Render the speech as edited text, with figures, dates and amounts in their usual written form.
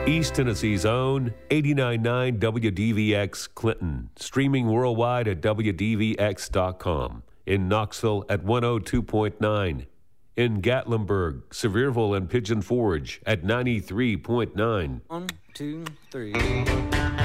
East Tennessee's own 89.9 WDVX Clinton, streaming worldwide at WDVX.com. In Knoxville at 102.9. In Gatlinburg, Sevierville, and Pigeon Forge at 93.9. 1, 2, 3.